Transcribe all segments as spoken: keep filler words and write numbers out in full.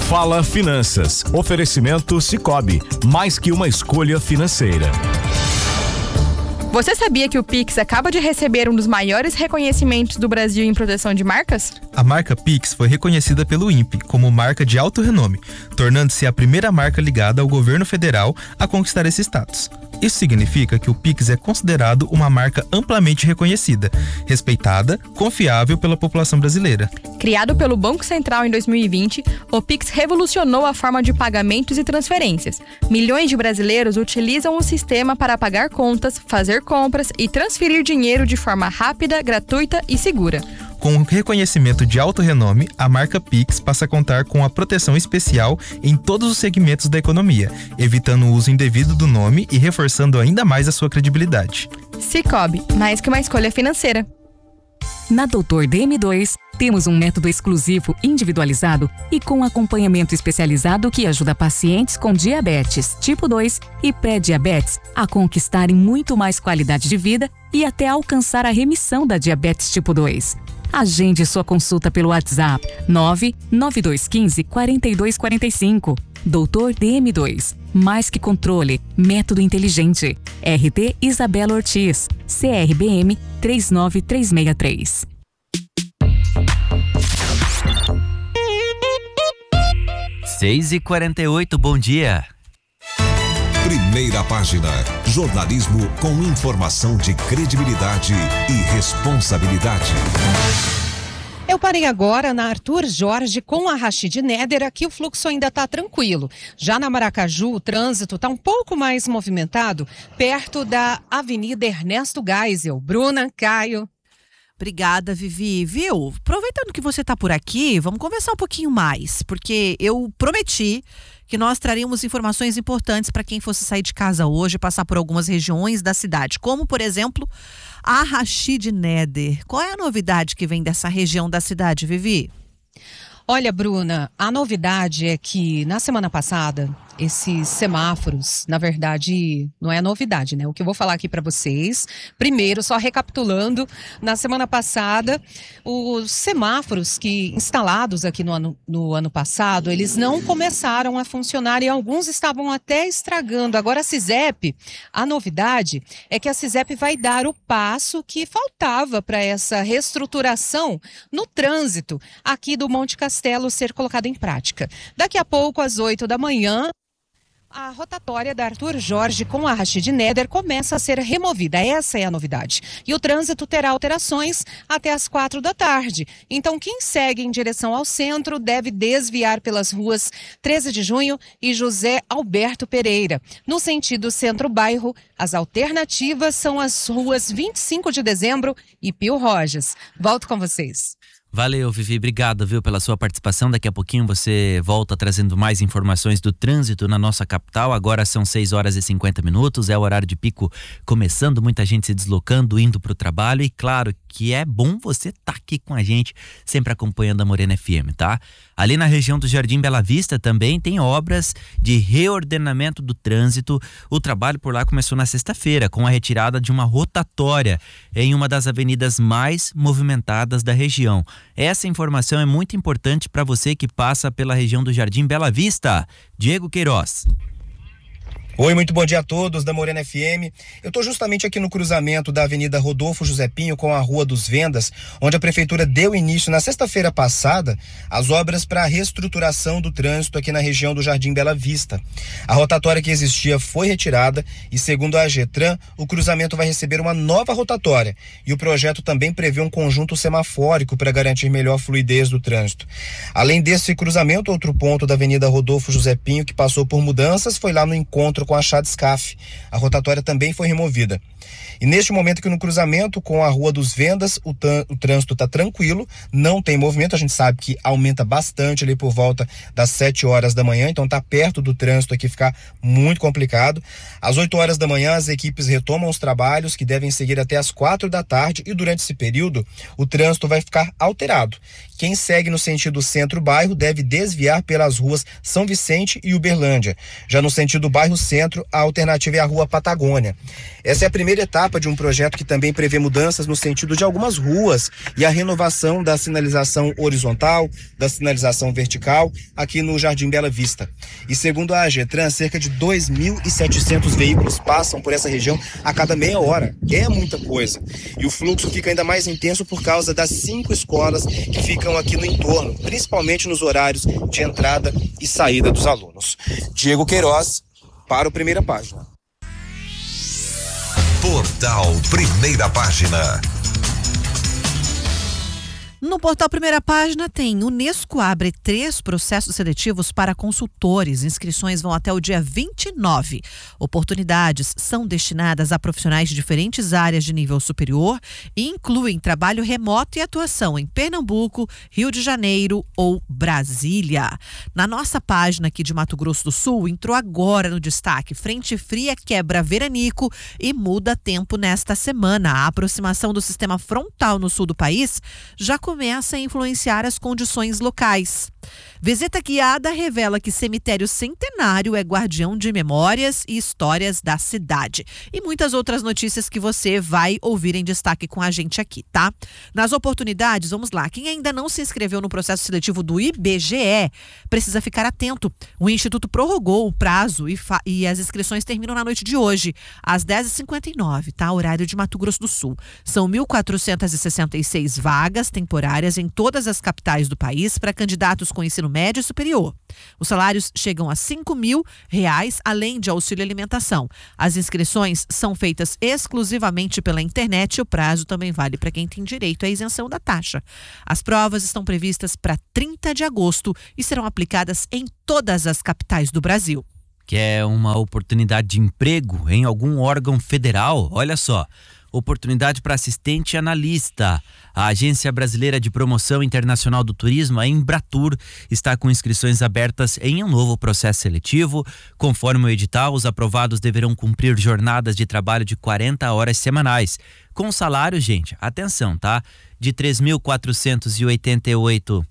Fala Finanças. Oferecimento Sicoob. Mais que uma escolha financeira. Você sabia que o Pix acaba de receber um dos maiores reconhecimentos do Brasil em proteção de marcas? A marca Pix foi reconhecida pelo I N P E como marca de alto renome, tornando-se a primeira marca ligada ao governo federal a conquistar esse status. Isso significa que o Pix é considerado uma marca amplamente reconhecida, respeitada, confiável pela população brasileira. Criado pelo Banco Central em dois mil e vinte, o Pix revolucionou a forma de pagamentos e transferências. Milhões de brasileiros utilizam o sistema para pagar contas, fazer compras e transferir dinheiro de forma rápida, gratuita e segura. Com o reconhecimento de alto renome, a marca Pix passa a contar com a proteção especial em todos os segmentos da economia, evitando o uso indevido do nome e reforçando ainda mais a sua credibilidade. Sicoob, mais que uma escolha financeira. Na Doutor D M dois, temos um método exclusivo, individualizado e com acompanhamento especializado que ajuda pacientes com diabetes tipo dois e pré-diabetes a conquistarem muito mais qualidade de vida e até alcançar a remissão da diabetes tipo dois. Agende sua consulta pelo WhatsApp nove nove dois um cinco, quatro dois quatro cinco. Doutor D M dois. Mais que controle, método inteligente. R T Isabela Ortiz. C R B M três nove três seis três. seis e quarenta e oito, bom dia. Primeira página. Jornalismo com informação de credibilidade e responsabilidade. Eu parei agora na Arthur Jorge com a Rashid Neder. Aqui o fluxo ainda está tranquilo. Já na Maracaju, o trânsito está um pouco mais movimentado, perto da Avenida Ernesto Geisel. Bruna, Caio. Obrigada, Vivi. Viu? Aproveitando que você está por aqui, vamos conversar um pouquinho mais, porque eu prometi que nós traríamos informações importantes para quem fosse sair de casa hoje, passar por algumas regiões da cidade, como, por exemplo, a Rashid Neder. Qual é a novidade que vem dessa região da cidade, Vivi? Olha, Bruna, a novidade é que na semana passada, esses semáforos, na verdade, não é novidade, né? O que eu vou falar aqui para vocês, primeiro, só recapitulando, na semana passada, os semáforos que instalados aqui no ano, no ano passado, eles não começaram a funcionar e alguns estavam até estragando. Agora a CISEP, a novidade é que a CISEP vai dar o passo que faltava para essa reestruturação no trânsito aqui do Monte Castelo ser colocado em prática. Daqui a pouco, às oito da manhã, a rotatória da Arthur Jorge com a Rashid Neder começa a ser removida. Essa é a novidade. E o trânsito terá alterações até as quatro da tarde. Então, quem segue em direção ao centro deve desviar pelas ruas treze de junho e José Alberto Pereira. No sentido centro-bairro, as alternativas são as ruas vinte e cinco de dezembro e Pio Rojas. Volto com vocês. Valeu, Vivi, obrigado, viu, pela sua participação. Daqui a pouquinho você volta trazendo mais informações do trânsito na nossa capital. Agora são seis horas e cinquenta minutos, é o horário de pico começando, muita gente se deslocando, indo para o trabalho e claro que é bom você estar tá aqui com a gente, sempre acompanhando a Morena F M, tá? Ali na região do Jardim Bela Vista também tem obras de reordenamento do trânsito. O trabalho por lá começou na sexta-feira com a retirada de uma rotatória em uma das avenidas mais movimentadas da região. Essa informação é muito importante para você que passa pela região do Jardim Bela Vista. Diego Queiroz. Oi, muito bom dia a todos da Morena F M. Eu estou justamente aqui no cruzamento da Avenida Rodolfo José Pinho com a Rua dos Vendas, onde a Prefeitura deu início na sexta-feira passada às obras para a reestruturação do trânsito aqui na região do Jardim Bela Vista. A rotatória que existia foi retirada e, segundo a AGETRAN, o cruzamento vai receber uma nova rotatória e o projeto também prevê um conjunto semafórico para garantir melhor fluidez do trânsito. Além desse cruzamento, outro ponto da Avenida Rodolfo José Pinho que passou por mudanças foi lá no encontro com a Chadescaf. A rotatória também foi removida. E neste momento aqui no cruzamento com a Rua dos Vendas, o, o trânsito está tranquilo, não tem movimento. A gente sabe que aumenta bastante ali por volta das sete horas da manhã, então está perto do trânsito aqui ficar muito complicado. Às oito horas da manhã as equipes retomam os trabalhos que devem seguir até as quatro da tarde e durante esse período o trânsito vai ficar alterado. Quem segue no sentido centro-bairro deve desviar pelas ruas São Vicente e Uberlândia. Já no sentido bairro-centro, centro, a alternativa é a Rua Patagônia. Essa é a primeira etapa de um projeto que também prevê mudanças no sentido de algumas ruas e a renovação da sinalização horizontal, da sinalização vertical, aqui no Jardim Bela Vista. E segundo a AGETRAN, cerca de dois mil e setecentos veículos passam por essa região a cada meia hora. É muita coisa. E o fluxo fica ainda mais intenso por causa das cinco escolas que ficam aqui no entorno, principalmente nos horários de entrada e saída dos alunos. Diego Queiroz, para o Primeira Página. Portal Primeira Página. No portal Primeira Página tem: Unesco abre três processos seletivos para consultores. Inscrições vão até o dia vinte e nove. Oportunidades são destinadas a profissionais de diferentes áreas de nível superior e incluem trabalho remoto e atuação em Pernambuco, Rio de Janeiro ou Brasília. Na nossa página aqui de Mato Grosso do Sul, entrou agora no destaque: frente fria quebra veranico e muda tempo nesta semana. A aproximação do sistema frontal no sul do país já começa a influenciar as condições locais. Visita guiada revela que cemitério centenário é guardião de memórias e histórias da cidade. E muitas outras notícias que você vai ouvir em destaque com a gente aqui, tá? Nas oportunidades, vamos lá. Quem ainda não se inscreveu no processo seletivo do I B G E precisa ficar atento. O Instituto prorrogou o prazo e, fa- e as inscrições terminam na noite de hoje, às dez e cinquenta e nove, tá? Horário de Mato Grosso do Sul. São mil quatrocentas e sessenta e seis vagas temporárias em todas as capitais do país para candidatos com ensino médio e superior. Os salários chegam a cinco mil reais, além de auxílio alimentação. As inscrições são feitas exclusivamente pela internet e o prazo também vale para quem tem direito à isenção da taxa. As provas estão previstas para trinta de agosto e serão aplicadas em todas as capitais do Brasil. Quer uma oportunidade de emprego em algum órgão federal? Olha só. Oportunidade para assistente analista. A Agência Brasileira de Promoção Internacional do Turismo, a Embratur, está com inscrições abertas em um novo processo seletivo. Conforme o edital, os aprovados deverão cumprir jornadas de trabalho de quarenta horas semanais, com salário, gente, atenção, tá? De três mil quatrocentos e oitenta e oito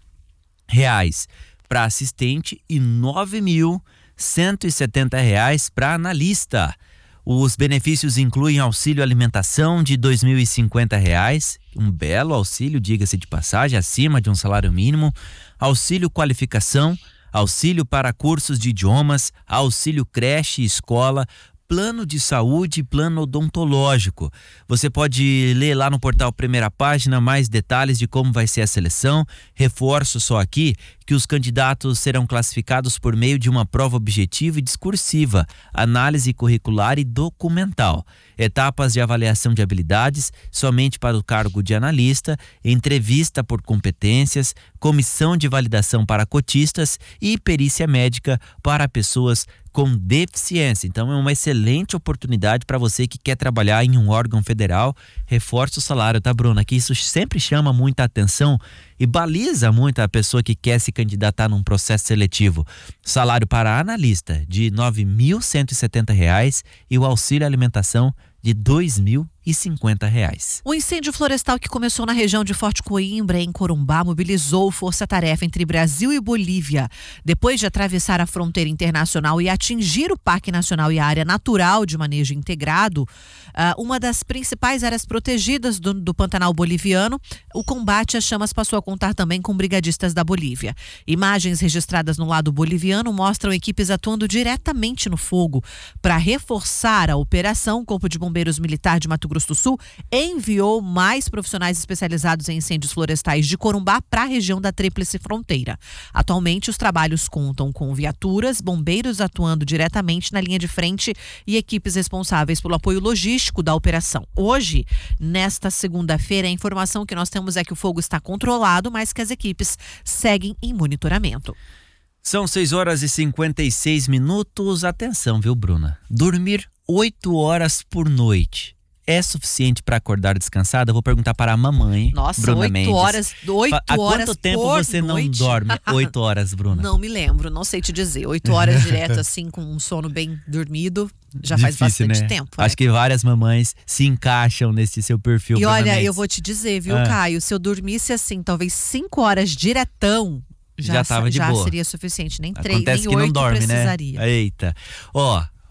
reais para assistente e nove mil cento e setenta reais para analista. Os benefícios incluem auxílio alimentação de dois mil e cinquenta reais, um belo auxílio, diga-se de passagem, acima de um salário mínimo, auxílio qualificação, auxílio para cursos de idiomas, auxílio creche e escola, plano de saúde e plano odontológico. Você pode ler lá no portal Primeira Página mais detalhes de como vai ser a seleção. Reforço só aqui que os candidatos serão classificados por meio de uma prova objetiva e discursiva, análise curricular e documental. Etapas de avaliação de habilidades somente para o cargo de analista, entrevista por competências, comissão de validação para cotistas e perícia médica para pessoas com deficiência. Então é uma excelente oportunidade para você que quer trabalhar em um órgão federal. Reforça o salário, tá, Bruna? Que isso sempre chama muita atenção e baliza muito a pessoa que quer se candidatar num processo seletivo. Salário para analista de nove mil cento e setenta reais e o auxílio alimentação de dois mil e cinquenta reais. O incêndio florestal que começou na região de Forte Coimbra, em Corumbá, mobilizou força-tarefa entre Brasil e Bolívia. Depois de atravessar a fronteira internacional e atingir o Parque Nacional e a área natural de manejo integrado, uh, uma das principais áreas protegidas do, do Pantanal boliviano, o combate às chamas passou a contar também com brigadistas da Bolívia. Imagens registradas no lado boliviano mostram equipes atuando diretamente no fogo. Para reforçar a operação, o Corpo de Bombeiros Militar de Mato Grosso do Sul enviou mais profissionais especializados em incêndios florestais de Corumbá para a região da Tríplice Fronteira. Atualmente, os trabalhos contam com viaturas, bombeiros atuando diretamente na linha de frente e equipes responsáveis pelo apoio logístico da operação. Hoje, nesta segunda-feira, a informação que nós temos é que o fogo está controlado, mas que as equipes seguem em monitoramento. São seis horas e cinquenta e seis minutos. Atenção, viu, Bruna? Dormir oito horas por noite é suficiente para acordar descansada? Eu vou perguntar para a mamãe, Nossa, Bruna oito Mendes. horas, oito Há horas quanto tempo por você noite? não dorme oito horas, Bruna? Não me lembro, não sei te dizer. Oito horas direto, assim, com um sono bem dormido, já Difícil, faz bastante né? tempo. Acho é. que várias mamães se encaixam nesse seu perfil, E Bruna olha, Mendes. eu vou te dizer, viu, Ah. Caio? Se eu dormisse assim, talvez cinco horas diretão, já, Já tava de já boa. seria suficiente. Nem três, Acontece nem que não oito dorme, precisaria. né? Eita. Ó,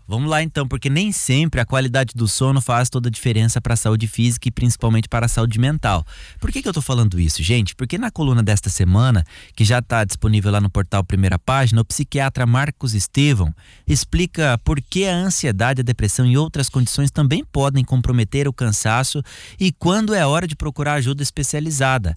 Vamos lá então, porque nem sempre a qualidade do sono faz toda a diferença para a saúde física e principalmente para a saúde mental. Por que que eu tô falando isso, gente? Porque na coluna desta semana, que já está disponível lá no portal Primeira Página, o psiquiatra Marcos Estevão explica por que a ansiedade, a depressão e outras condições também podem comprometer o cansaço e quando é hora de procurar ajuda especializada.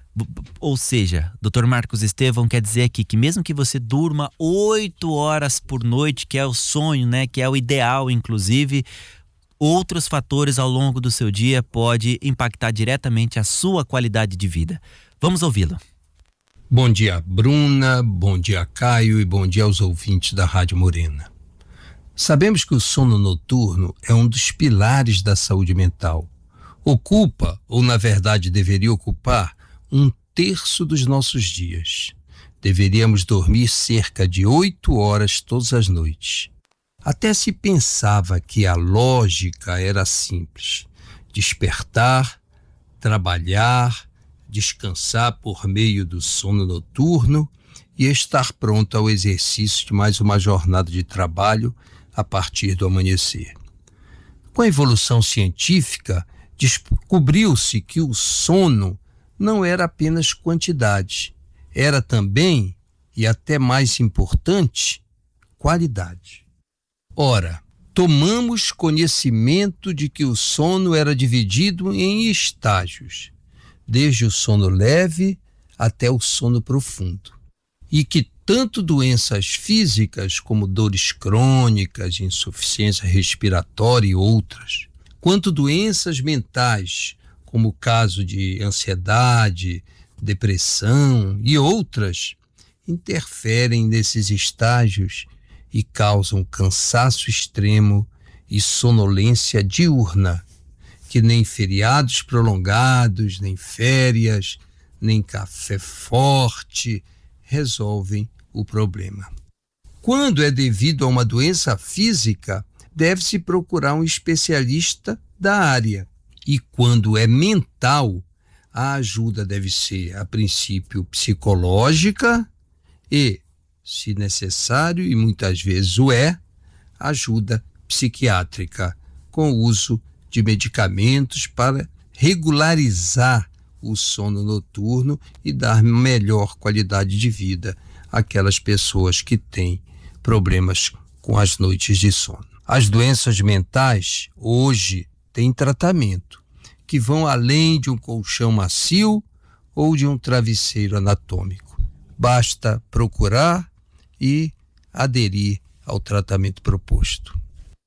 Ou seja, doutor Marcos Estevão quer dizer aqui que mesmo que você durma oito horas por noite, que é o sonho, né, que é o ideal, inclusive, outros fatores ao longo do seu dia podem impactar diretamente a sua qualidade de vida. Vamos ouvi-lo. Bom dia, Bruna, bom dia, Caio, e bom dia aos ouvintes da Rádio Morena. Sabemos que o sono noturno é um dos pilares da saúde mental. Ocupa, ou na verdade deveria ocupar, um terço dos nossos dias. Deveríamos dormir cerca de oito horas todas as noites. Até se pensava que a lógica era simples: despertar, trabalhar, descansar por meio do sono noturno e estar pronto ao exercício de mais uma jornada de trabalho a partir do amanhecer. Com a evolução científica, descobriu-se que o sono não era apenas quantidade, era também, e até mais importante, qualidade. Ora, tomamos conhecimento de que o sono era dividido em estágios, desde o sono leve até o sono profundo, e que tanto doenças físicas como dores crônicas, insuficiência respiratória e outras, quanto doenças mentais, como o caso de ansiedade, depressão e outras, interferem nesses estágios e causam cansaço extremo e sonolência diurna, que nem feriados prolongados, nem férias, nem café forte resolvem o problema. Quando é devido a uma doença física, deve-se procurar um especialista da área. E quando é mental, a ajuda deve ser, a princípio, psicológica e, se necessário, e muitas vezes o é, ajuda psiquiátrica, com o uso de medicamentos para regularizar o sono noturno e dar melhor qualidade de vida àquelas pessoas que têm problemas com as noites de sono. As doenças mentais, hoje, têm tratamento, que vão além de um colchão macio ou de um travesseiro anatômico. Basta procurar e aderir ao tratamento proposto.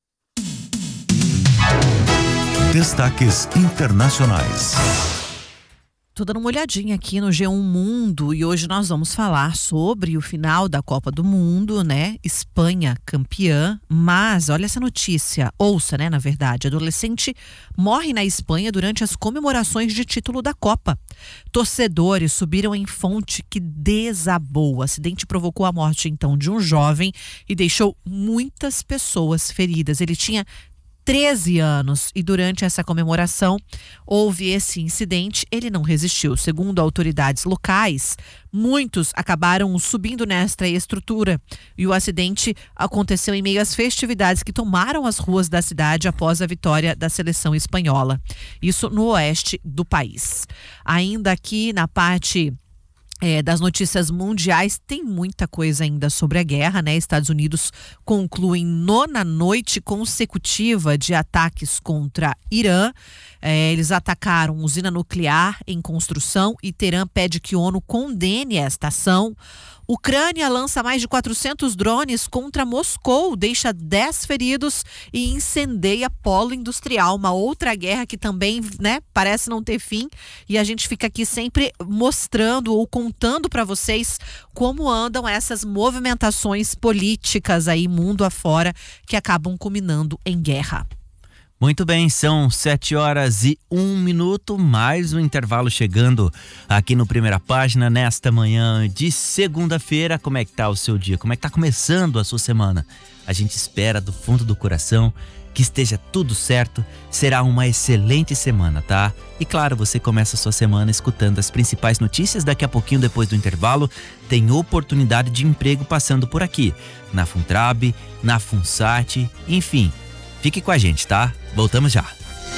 Destaques internacionais. Tô dando uma olhadinha aqui no G um Mundo e hoje nós vamos falar sobre o final da Copa do Mundo, né? Espanha campeã, mas olha essa notícia, ouça, né? Na verdade, adolescente morre na Espanha durante as comemorações de título da Copa. Torcedores subiram em fonte que desabou. O acidente provocou a morte então de um jovem e deixou muitas pessoas feridas. Ele tinha treze anos e durante essa comemoração houve esse incidente, ele não resistiu. Segundo autoridades locais, muitos acabaram subindo nesta estrutura e o acidente aconteceu em meio às festividades que tomaram as ruas da cidade após a vitória da seleção espanhola. Isso no oeste do país. Ainda aqui na parte É, das notícias mundiais, tem muita coisa ainda sobre a guerra, né? Estados Unidos concluem nona noite consecutiva de ataques contra Irã. É, eles atacaram usina nuclear em construção e Teherã pede que a ONU condene esta ação. Ucrânia lança mais de quatrocentos drones contra Moscou, deixa dez feridos e incendeia polo industrial. Uma outra guerra que também, né, parece não ter fim. E a gente fica aqui sempre mostrando ou contando para vocês como andam essas movimentações políticas aí mundo afora que acabam culminando em guerra. Muito bem, são sete horas e um minuto, mais um intervalo chegando aqui no Primeira Página nesta manhã de segunda-feira. Como é que tá o seu dia? Como é que tá começando a sua semana? A gente espera do fundo do coração que esteja tudo certo. Será uma excelente semana, tá? E claro, você começa a sua semana escutando as principais notícias. Daqui a pouquinho, depois do intervalo, tem oportunidade de emprego passando por aqui. Na Funtrab, na Funsat, enfim. Fique com a gente, tá? Voltamos já.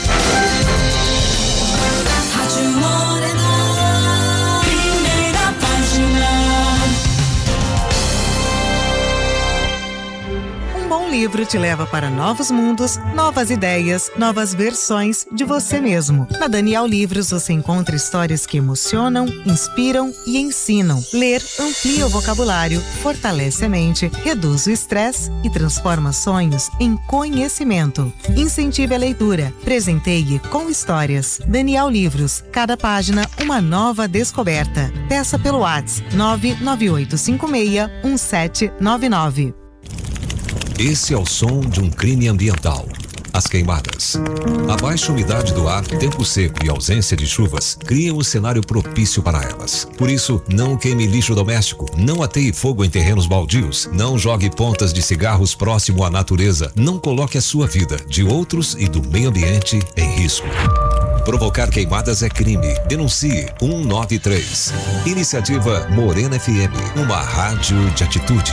Um livro te leva para novos mundos, novas ideias, novas versões de você mesmo. Na Daniel Livros você encontra histórias que emocionam, inspiram e ensinam. Ler amplia o vocabulário, fortalece a mente, reduz o estresse e transforma sonhos em conhecimento. Incentive a leitura, presenteie com histórias. Daniel Livros, cada página uma nova descoberta. Peça pelo WhatsApp nove nove oito cinco seis um sete nove nove. Esse é o som de um crime ambiental. As queimadas. A baixa umidade do ar, tempo seco e ausência de chuvas criam um cenário propício para elas. Por isso, não queime lixo doméstico, não ateie fogo em terrenos baldios, não jogue pontas de cigarros próximo à natureza, não coloque a sua vida, de outros e do meio ambiente em risco. Provocar queimadas é crime. Denuncie um nove três. Iniciativa Morena F M, uma rádio de atitude.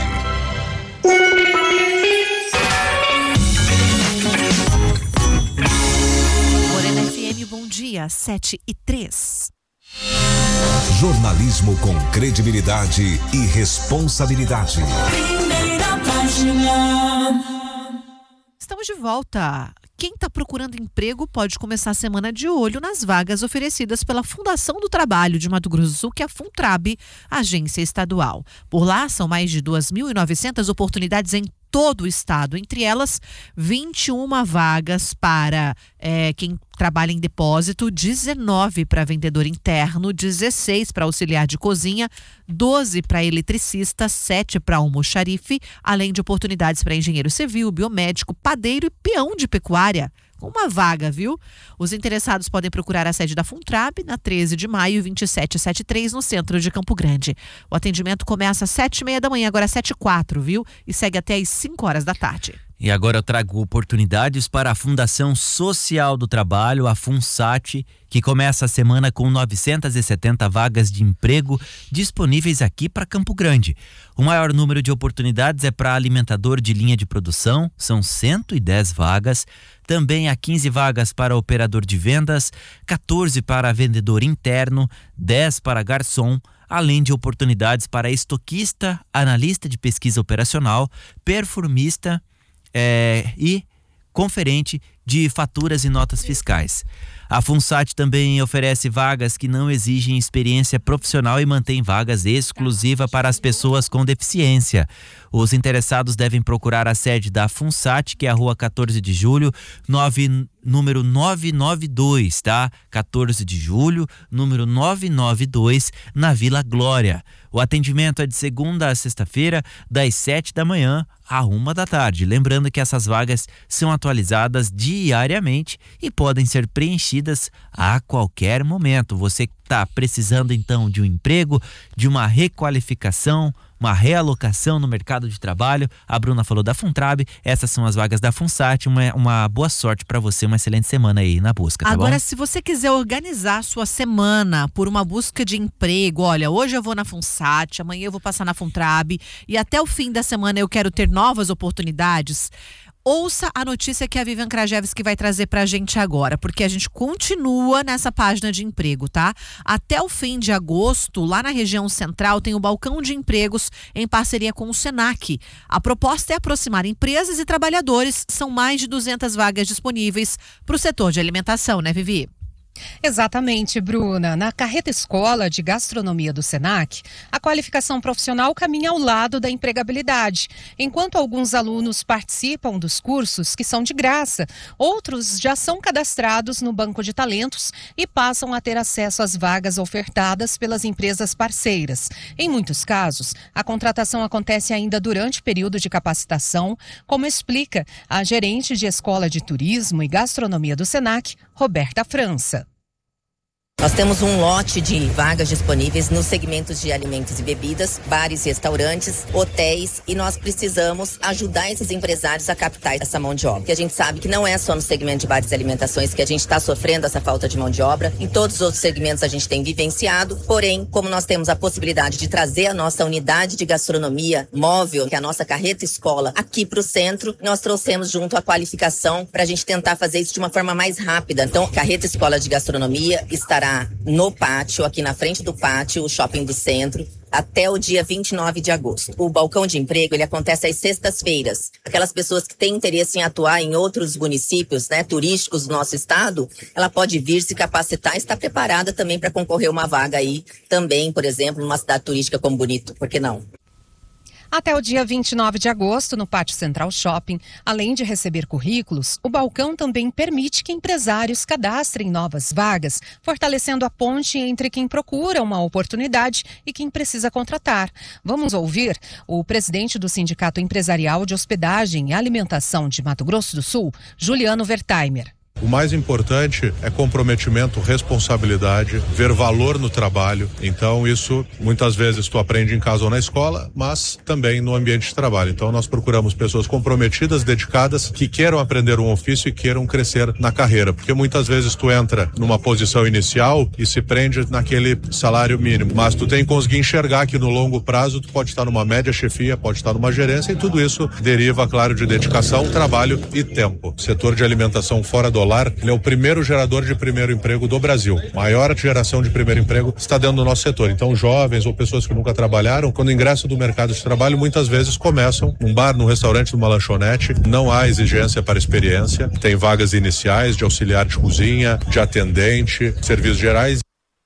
Bom dia, sete e três. Jornalismo com credibilidade e responsabilidade. Primeira página. Estamos de volta. Quem está procurando emprego pode começar a semana de olho nas vagas oferecidas pela Fundação do Trabalho de Mato Grosso do Sul, que é a Funtrab, agência estadual. Por lá, são mais de duas mil e novecentas oportunidades em todo o estado, entre elas vinte e uma vagas para é, quem trabalha em depósito, dezenove para vendedor interno, dezesseis para auxiliar de cozinha, doze para eletricista, sete para almoxarife, além de oportunidades para engenheiro civil, biomédico, padeiro e peão de pecuária. Uma vaga, viu? Os interessados podem procurar a sede da Funtrab na treze de maio, vinte e sete setenta e três, no centro de Campo Grande. O atendimento começa às sete e meia da manhã, agora às sete e quatro, viu? E segue até às cinco horas da tarde. E agora eu trago oportunidades para a Fundação Social do Trabalho, a Funsat, que começa a semana com novecentas e setenta vagas de emprego disponíveis aqui para Campo Grande. O maior número de oportunidades é para alimentador de linha de produção, são cento e dez vagas. Também há quinze vagas para operador de vendas, quatorze para vendedor interno, dez para garçom, além de oportunidades para estoquista, analista de pesquisa operacional, perfumista, É, e conferente de faturas e notas fiscais. A Funsat também oferece vagas que não exigem experiência profissional e mantém vagas exclusivas para as pessoas com deficiência. Os interessados devem procurar a sede da Funsat, que é a rua quatorze de julho, nove, número novecentos e noventa e dois, tá? quatorze de julho, número novecentos e noventa e dois, na Vila Glória. O atendimento é de segunda a sexta-feira, das sete da manhã à uma da tarde. Lembrando que essas vagas são atualizadas diariamente e podem ser preenchidas a qualquer momento. Você está precisando então de um emprego, de uma requalificação, uma realocação no mercado de trabalho. A Bruna falou da Funtrab, essas são as vagas da Funsat. Uma, uma boa sorte para você, uma excelente semana aí na busca, tá Agora, bom? se você quiser organizar a sua semana por uma busca de emprego, olha, hoje eu vou na Funsat, amanhã eu vou passar na Funtrab e até o fim da semana eu quero ter novas oportunidades. Ouça a notícia que a Vivian Krajewski vai trazer pra gente agora, porque a gente continua nessa página de emprego, tá? Até o fim de agosto, lá na região central, tem o Balcão de Empregos em parceria com o Senac. A proposta é aproximar empresas e trabalhadores. São mais de duzentas vagas disponíveis para o setor de alimentação, né, Vivi? Exatamente, Bruna. Na carreta escola de gastronomia do Senac, a qualificação profissional caminha ao lado da empregabilidade. Enquanto alguns alunos participam dos cursos que são de graça, outros já são cadastrados no banco de talentos e passam a ter acesso às vagas ofertadas pelas empresas parceiras. Em muitos casos, a contratação acontece ainda durante o período de capacitação, como explica a gerente de Escola de Turismo e Gastronomia do Senac, Roberta França. Nós temos um lote de vagas disponíveis nos segmentos de alimentos e bebidas, bares e restaurantes, hotéis, e nós precisamos ajudar esses empresários a captar essa mão de obra. Porque a gente sabe que não é só no segmento de bares e alimentações que a gente está sofrendo essa falta de mão de obra. Em todos os outros segmentos a gente tem vivenciado. Porém, como nós temos a possibilidade de trazer a nossa unidade de gastronomia móvel, que é a nossa carreta escola, aqui para o centro, nós trouxemos junto a qualificação para a gente tentar fazer isso de uma forma mais rápida. Então, a carreta escola de gastronomia estará no pátio, aqui na frente do pátio, o shopping do centro, até o dia vinte e nove de agosto. O balcão de emprego, ele acontece às sextas-feiras. Aquelas pessoas que têm interesse em atuar em outros municípios, né, turísticos do nosso estado, ela pode vir se capacitar e estar preparada também para concorrer uma vaga aí, também, por exemplo, numa cidade turística como Bonito, por que não? Até o dia vinte e nove de agosto, no Pátio Central Shopping, além de receber currículos, o balcão também permite que empresários cadastrem novas vagas, fortalecendo a ponte entre quem procura uma oportunidade e quem precisa contratar. Vamos ouvir o presidente do Sindicato Empresarial de Hospedagem e Alimentação de Mato Grosso do Sul, Juliano Wertheimer. O mais importante é comprometimento, responsabilidade, ver valor no trabalho. Então isso muitas vezes tu aprende em casa ou na escola, mas também no ambiente de trabalho. Então nós procuramos pessoas comprometidas, dedicadas, que queiram aprender um ofício e queiram crescer na carreira. Porque muitas vezes tu entra numa posição inicial e se prende naquele salário mínimo. Mas tu tem que conseguir enxergar que no longo prazo tu pode estar numa média chefia, pode estar numa gerência, e tudo isso deriva, claro, de dedicação, trabalho e tempo. O setor de alimentação fora do ele é o primeiro gerador de primeiro emprego do Brasil. Maior geração de primeiro emprego está dentro do nosso setor. Então, jovens ou pessoas que nunca trabalharam, quando ingressam no mercado de trabalho, muitas vezes começam num bar, num restaurante, numa lanchonete. Não há exigência para experiência. Tem vagas iniciais de auxiliar de cozinha, de atendente, serviços gerais.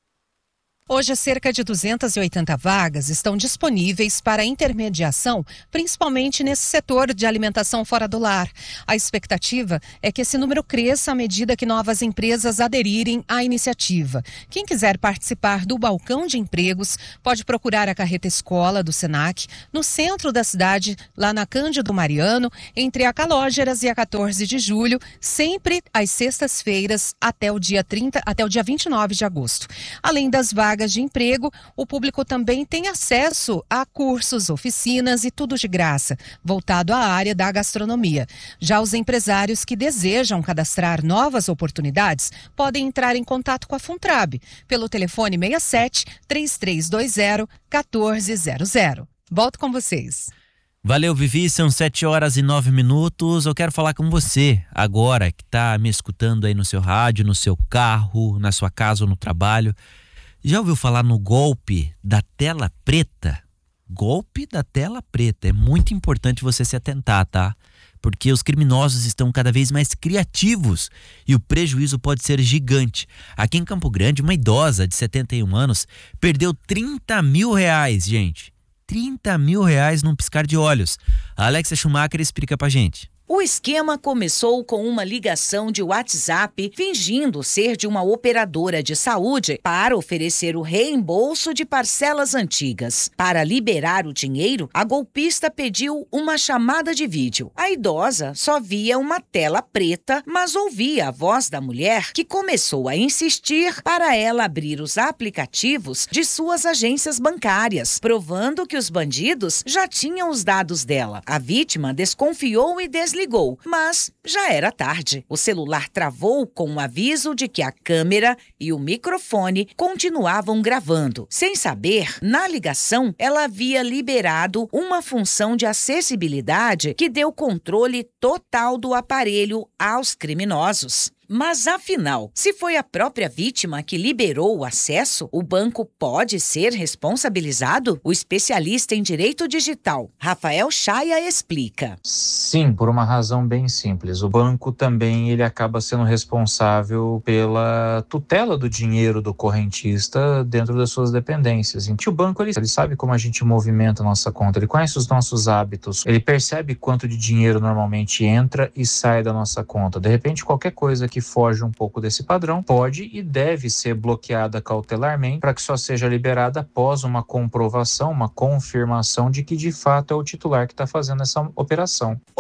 Hoje, cerca de duzentas e oitenta vagas estão disponíveis para intermediação, principalmente nesse setor de alimentação fora do lar. A expectativa é que esse número cresça à medida que novas empresas aderirem à iniciativa. Quem quiser participar do balcão de empregos pode procurar a carreta escola do Senac no centro da cidade, lá na Cândido Mariano, entre a Calógeras e a quatorze de julho, sempre às sextas-feiras até o dia trinta, até o dia vinte e nove de agosto. Além das vagas de emprego, o público também tem acesso a cursos, oficinas e tudo de graça, voltado à área da gastronomia. Já os empresários que desejam cadastrar novas oportunidades podem entrar em contato com a Funtrab pelo telefone seis sete, três três dois zero, um quatro zero zero. Volto com vocês. Valeu, Vivi, são sete horas e nove minutos. Eu quero falar com você agora que está me escutando aí no seu rádio, no seu carro, na sua casa ou no trabalho. Já ouviu falar no golpe da tela preta? Golpe da tela preta. É muito importante você se atentar, tá? Porque os criminosos estão cada vez mais criativos e o prejuízo pode ser gigante. Aqui em Campo Grande, uma idosa de setenta e um anos perdeu trinta mil reais, gente. trinta mil reais num piscar de olhos. A Alexia Schumacher explica pra gente. O esquema começou com uma ligação de WhatsApp fingindo ser de uma operadora de saúde para oferecer o reembolso de parcelas antigas. Para liberar o dinheiro, a golpista pediu uma chamada de vídeo. A idosa só via uma tela preta, mas ouvia a voz da mulher que começou a insistir para ela abrir os aplicativos de suas agências bancárias, provando que os bandidos já tinham os dados dela. A vítima desconfiou e desligou. Ligou, mas já era tarde. O celular travou com um aviso de que a câmera e o microfone continuavam gravando. Sem saber, na ligação, ela havia liberado uma função de acessibilidade que deu controle total do aparelho aos criminosos. Mas, afinal, se foi a própria vítima que liberou o acesso, o banco pode ser responsabilizado? O especialista em direito digital, Rafael Chaia, explica. Sim, por uma razão bem simples. O banco também ele acaba sendo responsável pela tutela do dinheiro do correntista dentro das suas dependências. Então, o banco ele, ele sabe como a gente movimenta a nossa conta, ele conhece os nossos hábitos, ele percebe quanto de dinheiro normalmente entra e sai da nossa conta. De repente, qualquer coisa que foge um pouco desse padrão pode e deve ser bloqueada cautelarmente para que só seja liberada após uma comprovação, uma confirmação de que de fato é o titular que está fazendo essa operação.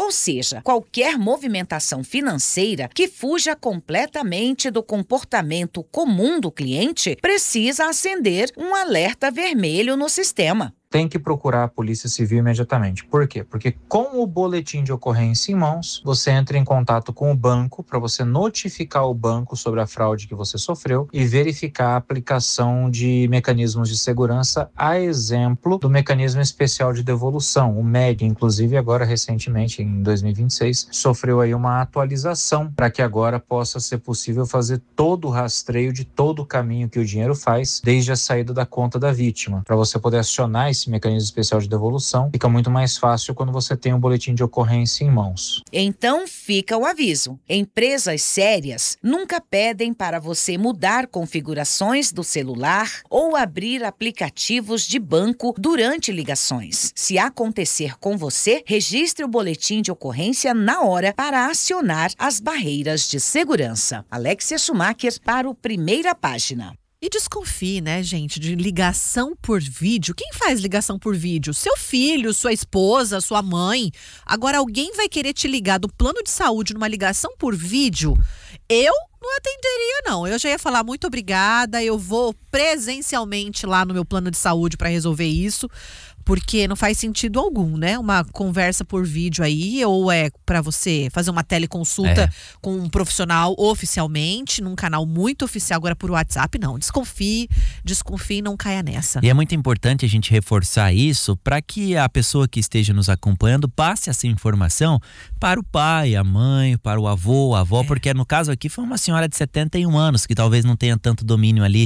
Ou seja, qualquer movimentação financeira que fuja completamente do comportamento comum do cliente precisa acender um alerta vermelho no sistema. Tem que procurar a Polícia Civil imediatamente. Por quê? Porque com o boletim de ocorrência em mãos, você entra em contato com o banco para você notificar o banco sobre a fraude que você sofreu e verificar a aplicação de mecanismos de segurança, a exemplo do mecanismo especial de devolução, o M E D. Inclusive, agora recentemente, em dois mil e vinte e seis, sofreu aí uma atualização para que agora possa ser possível fazer todo o rastreio de todo o caminho que o dinheiro faz, desde a saída da conta da vítima, para você poder acionar esse mecanismo especial de devolução. Fica muito mais fácil quando você tem um boletim de ocorrência em mãos. Então fica o aviso. Empresas sérias nunca pedem para você mudar configurações do celular ou abrir aplicativos de banco durante ligações. Se acontecer com você, registre o boletim de ocorrência na hora para acionar as barreiras de segurança. Alexia Schumacher para o Primeira Página. E desconfie, né, gente, de ligação por vídeo. Quem faz ligação por vídeo? Seu filho, sua esposa, sua mãe. Agora, alguém vai querer te ligar do plano de saúde numa ligação por vídeo? Eu não atenderia, não. Eu já ia falar muito obrigada, eu vou presencialmente lá no meu plano de saúde para resolver isso. Porque não faz sentido algum, né? Uma conversa por vídeo aí, ou é para você fazer uma teleconsulta é. com um profissional oficialmente, num canal muito oficial, agora por WhatsApp, não. Desconfie, desconfie e não caia nessa. E é muito importante a gente reforçar isso para que a pessoa que esteja nos acompanhando passe essa informação para o pai, a mãe, para o avô, a avó, é. porque no caso aqui foi uma senhora de setenta e um anos, que talvez não tenha tanto domínio ali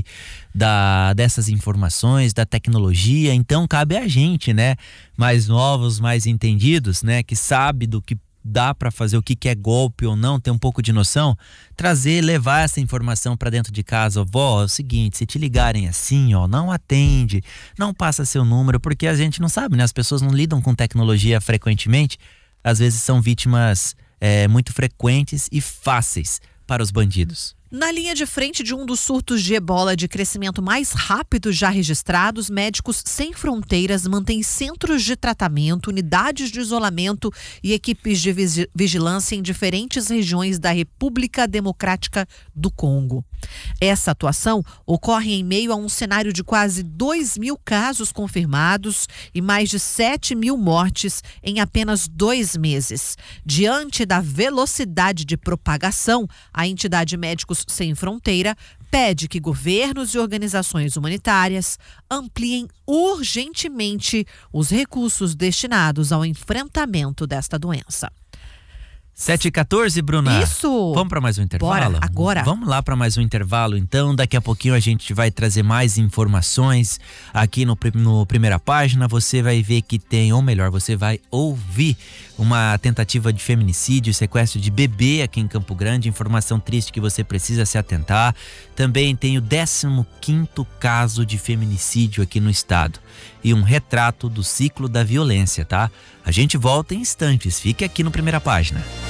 da, dessas informações, da tecnologia, então cabe a gente, né, mais novos, mais entendidos, né, que sabe do que dá para fazer, o que que é golpe ou não, ter um pouco de noção, trazer, levar essa informação para dentro de casa. Vó, é o seguinte, se te ligarem assim, ó, não atende, não passa seu número, porque a gente não sabe, né, as pessoas não lidam com tecnologia frequentemente, às vezes são vítimas é, muito frequentes e fáceis para os bandidos. Na linha de frente de um dos surtos de ebola de crescimento mais rápido já registrados, Médicos Sem Fronteiras mantém centros de tratamento, unidades de isolamento e equipes de vigilância em diferentes regiões da República Democrática do Congo. Essa atuação ocorre em meio a um cenário de quase dois mil casos confirmados e mais de sete mil mortes em apenas dois meses. Diante da velocidade de propagação, a entidade Médicos Sem Fronteira pede que governos e organizações humanitárias ampliem urgentemente os recursos destinados ao enfrentamento desta doença. sete e quatorze, Bruna. Isso. Vamos para mais um intervalo? Bora, agora. Vamos lá para mais um intervalo, então. Daqui a pouquinho a gente vai trazer mais informações aqui no, no Primeira Página. Você vai ver que tem, ou melhor, você vai ouvir uma tentativa de feminicídio, sequestro de bebê aqui em Campo Grande. Informação triste que você precisa se atentar. Também tem o décimo quinto caso de feminicídio aqui no estado. E um retrato do ciclo da violência, tá? A gente volta em instantes. Fique aqui no Primeira Página.